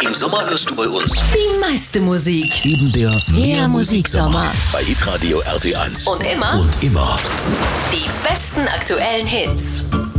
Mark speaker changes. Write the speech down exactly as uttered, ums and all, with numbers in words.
Speaker 1: Im Sommer hörst du bei uns
Speaker 2: die meiste Musik.
Speaker 1: eben der
Speaker 2: Mehr Musiksommer.
Speaker 1: bei Hitradio R T eins.
Speaker 2: Und immer
Speaker 1: Und immer
Speaker 2: die besten aktuellen Hits.